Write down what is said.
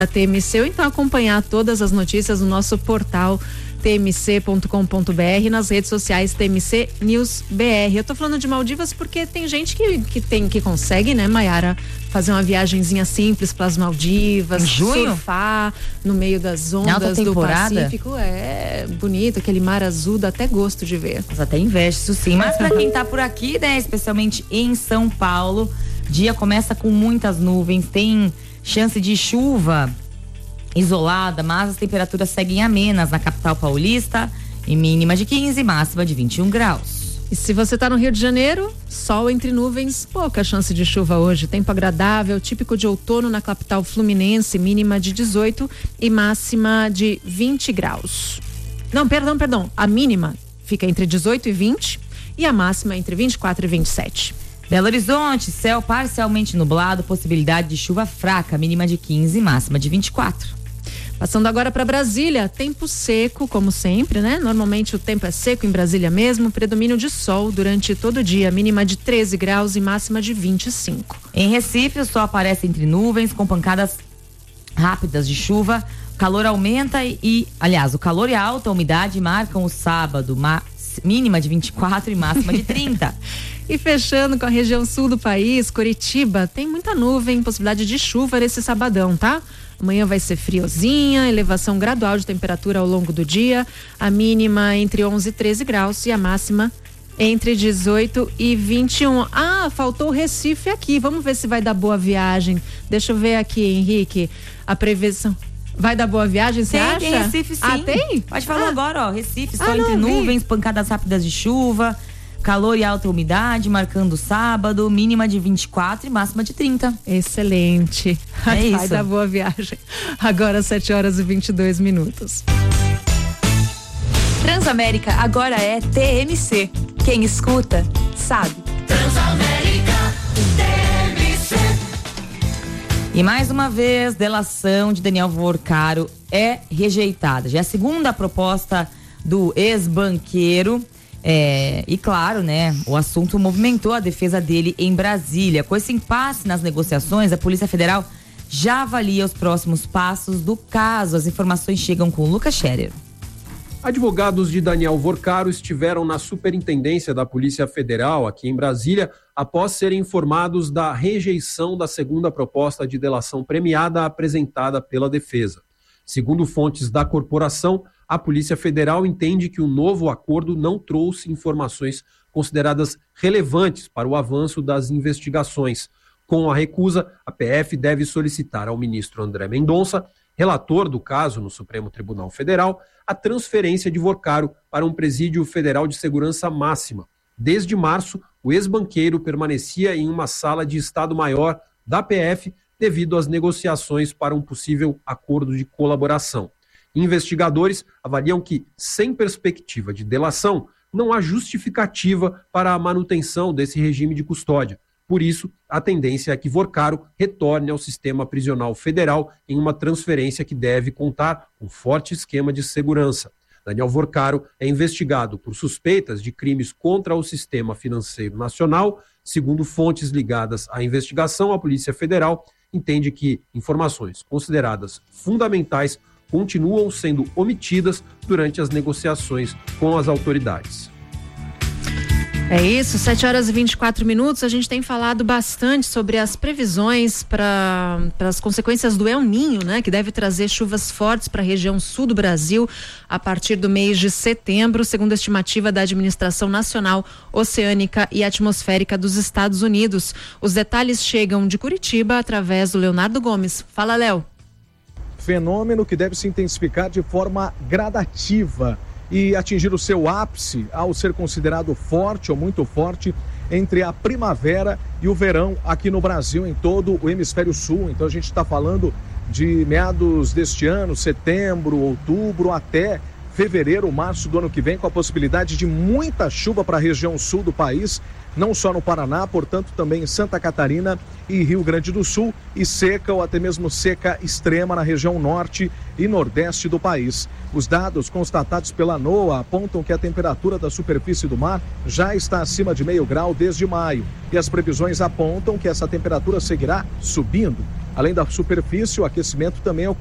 da TMC, ou então acompanhar todas as notícias no nosso portal tmc.com.br, nas redes sociais TMC News BR. Eu tô falando de Maldivas porque tem gente que consegue, né, Mayara, fazer uma viagenzinha simples para as Maldivas, surfar no meio das ondas do Pacífico. É bonito, aquele mar azul, dá até gosto de ver. Mas até inveja, isso sim. Mas para quem tá por aqui, né, especialmente em São Paulo, dia começa com muitas nuvens, tem chance de chuva isolada, mas as temperaturas seguem amenas na capital paulista, em mínima de 15, máxima de 21 graus. E se você está no Rio de Janeiro, sol entre nuvens, pouca chance de chuva hoje. Tempo agradável, típico de outono na capital fluminense, mínima de 18 e máxima de 20 graus. Não, perdão. A mínima fica entre 18 e 20 e a máxima entre 24 e 27. Belo Horizonte, céu parcialmente nublado, possibilidade de chuva fraca, mínima de 15, máxima de 24. Passando agora para Brasília, tempo seco, como sempre, né? Normalmente o tempo é seco em Brasília mesmo, predomínio de sol durante todo o dia, mínima de 13 graus e máxima de 25. Em Recife, o sol aparece entre nuvens com pancadas rápidas de chuva, o calor aumenta o calor e a alta umidade marcam o sábado, mínima de 24 e máxima de 30. E fechando com a região sul do país, Curitiba, tem muita nuvem, possibilidade de chuva nesse sabadão, tá? Amanhã vai ser friozinha, elevação gradual de temperatura ao longo do dia, a mínima entre 11 e 13 graus e a máxima entre 18 e 21. Ah, faltou o Recife aqui, vamos ver se vai dar boa viagem. Deixa eu ver aqui, Henrique, a previsão. Vai dar boa viagem, você acha? Tem Recife, sim. Ah, tem? Pode falar agora, ó, Recife, sol entre nuvens, pancadas rápidas de chuva, calor e alta umidade, marcando sábado, mínima de 24 e máxima de 30. Excelente. Vai dar boa viagem. Agora 7 horas e 22 minutos. Transamérica agora é TMC. Quem escuta, sabe. Transamérica, TMC. E mais uma vez, delação de Daniel Vorcaro é rejeitada. Já é a segunda proposta do ex-banqueiro. E claro, né, o assunto movimentou a defesa dele em Brasília. Com esse impasse nas negociações, a Polícia Federal já avalia os próximos passos do caso. As informações chegam com Lucas Scherer. Advogados de Daniel Vorcaro estiveram na Superintendência da Polícia Federal aqui em Brasília após serem informados da rejeição da segunda proposta de delação premiada apresentada pela defesa. Segundo fontes da corporação, a Polícia Federal entende que o novo acordo não trouxe informações consideradas relevantes para o avanço das investigações. Com a recusa, a PF deve solicitar ao ministro André Mendonça, relator do caso no Supremo Tribunal Federal, a transferência de Vorcaro para um presídio federal de segurança máxima. Desde março, o ex-banqueiro permanecia em uma sala de Estado-Maior da PF devido às negociações para um possível acordo de colaboração. Investigadores avaliam que, sem perspectiva de delação, não há justificativa para a manutenção desse regime de custódia. Por isso, a tendência é que Vorcaro retorne ao sistema prisional federal em uma transferência que deve contar com forte esquema de segurança. Daniel Vorcaro é investigado por suspeitas de crimes contra o sistema financeiro nacional. Segundo fontes ligadas à investigação, a Polícia Federal entende que informações consideradas fundamentais continuam sendo omitidas durante as negociações com as autoridades. É isso, 7 horas e 24 minutos. A gente tem falado bastante sobre as previsões para as consequências do El Niño, né? Que deve trazer chuvas fortes para a região sul do Brasil a partir do mês de setembro, segundo a estimativa da Administração Nacional Oceânica e Atmosférica dos Estados Unidos. Os detalhes chegam de Curitiba através do Leonardo Gomes. Fala, Léo. Fenômeno que deve se intensificar de forma gradativa e atingir o seu ápice ao ser considerado forte ou muito forte entre a primavera e o verão aqui no Brasil, em todo o hemisfério sul. Então a gente está falando de meados deste ano, setembro, outubro, até fevereiro, março do ano que vem, com a possibilidade de muita chuva para a região sul do país, não só no Paraná, portanto também em Santa Catarina e Rio Grande do Sul, e seca ou até mesmo seca extrema na região norte e nordeste do país. Os dados constatados pela NOAA apontam que a temperatura da superfície do mar já está acima de 0,5 grau desde maio, e as previsões apontam que essa temperatura seguirá subindo. Além da superfície, o aquecimento também ocorre